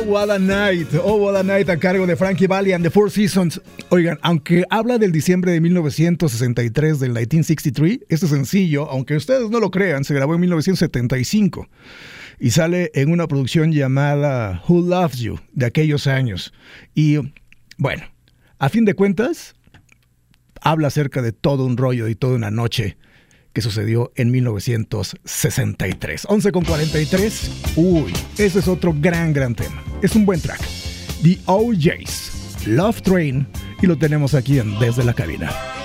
What a Night, Oh What a Night a cargo de Frankie Valli and the Four Seasons. Oigan, aunque habla del diciembre de 1963, del 1963, este sencillo, aunque ustedes no lo crean, se grabó en 1975 y sale en una producción llamada Who Loves You, de aquellos años. Y bueno, a fin de cuentas, habla acerca de todo un rollo y toda una noche que sucedió en 1963. 11:43. Uy, ese es otro gran tema. Es un buen track. The OJs, Love Train, y lo tenemos aquí en Desde la Cabina.